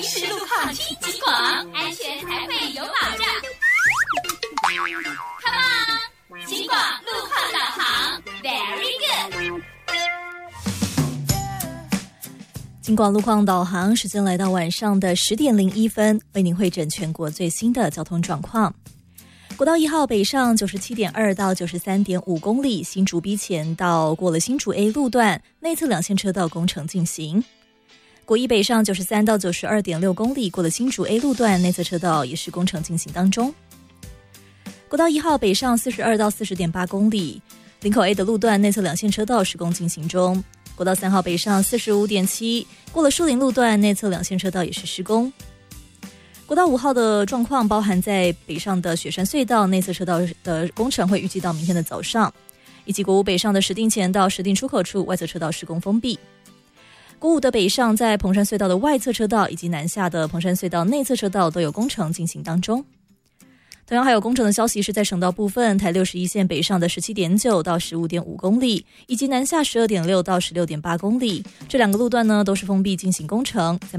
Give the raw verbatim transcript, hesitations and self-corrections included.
实路况听警广，安全才会有保障。Come on， 警广路况导航 ，Very good。 警广路况导航时间来到晚上的十点零一分，为您汇整全国最新的交通状况。国道一号北上九十七点二到九十三点五公里，新竹 B 前到过了新竹 A 路段，内侧两线车道工程进行。国一北上九十三到九十二点六公里，过了新竹 A 路段，内侧车道也是工程进行当中。国道一号北上四十二到四十点八公里，林口 A 的路段内侧两线车道施工进行中。国道三号北上四十五点七，过了树林路段，内侧两线车道也是施工。国道五号的状况包含在北上的雪山隧道内侧车道的工程会预计到明天的早上，以及国五北上的石碇前到石碇出口处外侧车道施工封闭。国五的北上在彭山隧道的外侧车道以及南下的彭山隧道内侧车道都有工程进行当中。同样还有工程的消息是在省道部分，台六十一线北上的十七点九到十五点五公里，以及南下十二点六到十六点八公里，这两个路段呢都是封闭进行工程。